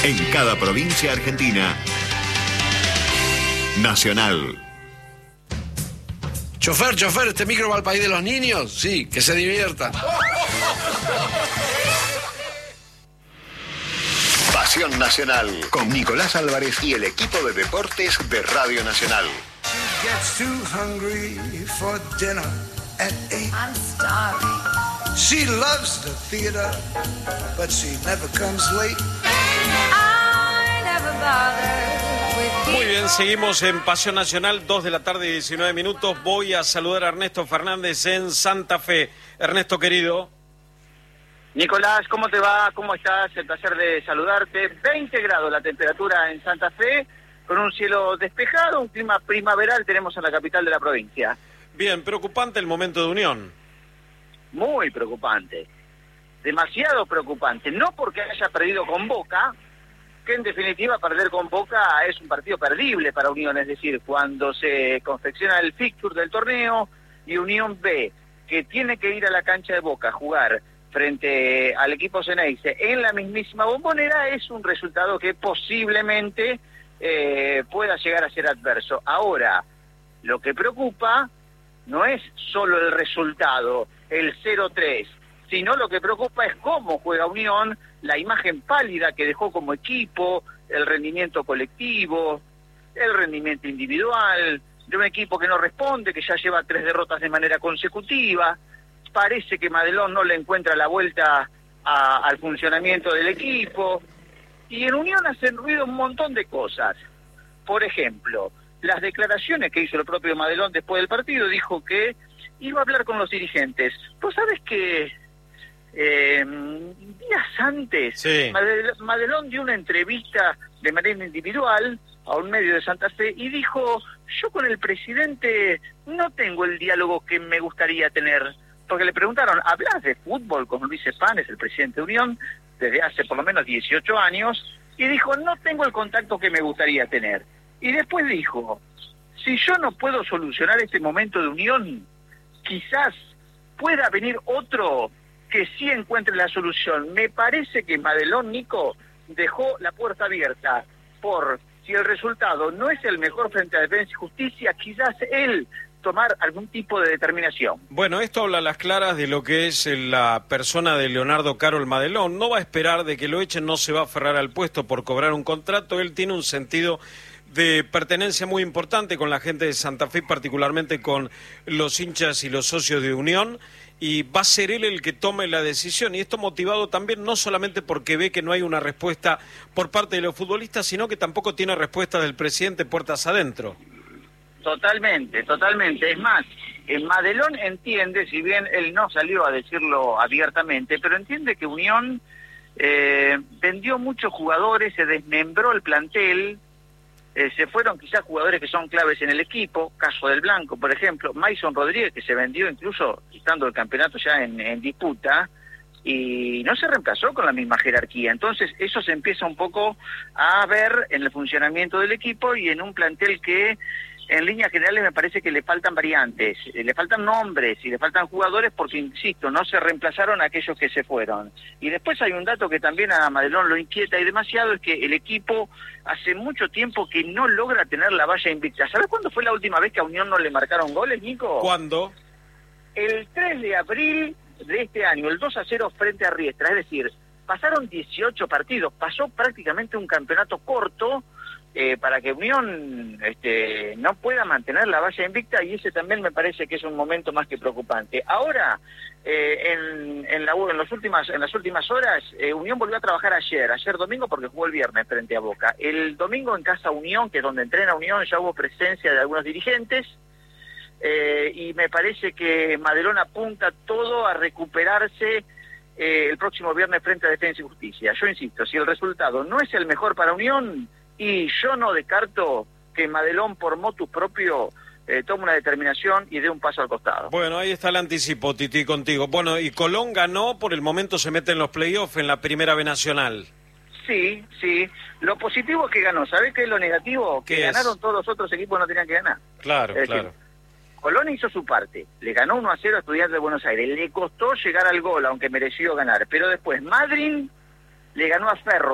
En cada provincia argentina. Nacional. Chofer, ¿este micro va al país de los niños? Sí, que se divierta. Pasión Nacional, con Nicolás Álvarez y el equipo de deportes de Radio Nacional. She gets too hungry for dinner at 8. I'm starving. She loves the theater, but she never comes late. I never bother with Muy bien, seguimos en Pasión Nacional, 2 de la tarde y 19 minutos. Voy a saludar a Ernesto Fernández en Santa Fe. Ernesto, querido. Nicolás, ¿cómo te va? ¿Cómo estás? El placer de saludarte. 20 grados la temperatura en Santa Fe, con un cielo despejado, un clima primaveral tenemos en la capital de la provincia. Bien, preocupante el momento de Unión. Muy preocupante, demasiado preocupante. No porque haya perdido con Boca, que en definitiva perder con Boca es un partido perdible para Unión, es decir, cuando se confecciona el fixture del torneo y Unión ve que tiene que ir a la cancha de Boca a jugar frente al equipo Ceneice en la mismísima Bombonera, es un resultado que posiblemente pueda llegar a ser adverso. Ahora, lo que preocupa no es solo el resultado, el 0-3, sino lo que preocupa es cómo juega Unión, la imagen pálida que dejó como equipo, el rendimiento colectivo, el rendimiento individual, de un equipo que no responde, que ya lleva 3 derrotas de manera consecutiva. Parece que Madelón no le encuentra la vuelta al funcionamiento del equipo. Y en Unión hacen ruido un montón de cosas. Por ejemplo, las declaraciones que hizo el propio Madelón después del partido, dijo que iba a hablar con los dirigentes. Vos sabés que días antes, sí, Madelón dio una entrevista de manera individual a un medio de Santa Fe y dijo: yo con el presidente no tengo el diálogo que me gustaría tener. Porque le preguntaron: ¿hablas de fútbol con Luis Espanes, el presidente de Unión, desde hace por lo menos 18 años? Y dijo: no tengo el contacto que me gustaría tener. Y después dijo: si yo no puedo solucionar este momento de Unión, quizás pueda venir otro que sí encuentre la solución. Me parece que Madelón, Nico, dejó la puerta abierta por, si el resultado no es el mejor frente a Defensa y Justicia, quizás él tomar algún tipo de determinación. Bueno, esto habla a las claras de lo que es la persona de Leonardo Carol Madelón. No va a esperar de que lo echen, no se va a aferrar al puesto por cobrar un contrato. Él tiene un sentido de pertenencia muy importante con la gente de Santa Fe, particularmente con los hinchas y los socios de Unión, y va a ser él el que tome la decisión, y esto motivado también no solamente porque ve que no hay una respuesta por parte de los futbolistas, sino que tampoco tiene respuesta del presidente puertas adentro. Totalmente, totalmente. Es más, Madelón entiende, si bien él no salió a decirlo abiertamente, pero entiende que Unión vendió muchos jugadores, se desmembró el plantel, se fueron quizás jugadores que son claves en el equipo, caso del Blanco, por ejemplo, Mason Rodríguez, que se vendió incluso estando el campeonato ya en disputa, y no se reemplazó con la misma jerarquía. Entonces eso se empieza un poco a ver en el funcionamiento del equipo y en un plantel que en líneas generales me parece que le faltan variantes, le faltan nombres y le faltan jugadores porque, insisto, no se reemplazaron a aquellos que se fueron. Y después hay un dato que también a Madelón lo inquieta y demasiado, es que el equipo hace mucho tiempo que no logra tener la valla invicta. ¿Sabés cuándo fue la última vez que a Unión no le marcaron goles, Nico? ¿Cuándo? El 3 de abril de este año, el 2-0 frente a Riestra. Es decir, pasaron 18 partidos, pasó prácticamente un campeonato corto para que Unión no pueda mantener la valla invicta, y ese también me parece que es un momento más que preocupante. Ahora, en las últimas horas, Unión volvió a trabajar ayer domingo, porque jugó el viernes frente a Boca. El domingo en Casa Unión, que es donde entrena Unión, ya hubo presencia de algunos dirigentes, y me parece que Madelón apunta todo a recuperarse el próximo viernes frente a Defensa y Justicia. Yo insisto, si el resultado no es el mejor para Unión, y yo no descarto que Madelón por motu propio tome una determinación y dé un paso al costado. Bueno, ahí está el anticipo, Titi, contigo. Bueno, y Colón ganó, por el momento se mete en los playoffs en la Primera B Nacional. Sí, sí. Lo positivo es que ganó. ¿Sabés qué es lo negativo? Que ganaron todos los otros equipos, no tenían que ganar. Claro, claro. Colón hizo su parte, le ganó 1-0 a Estudiantes de Buenos Aires, le costó llegar al gol, aunque mereció ganar, pero después Madryn le ganó a Ferro.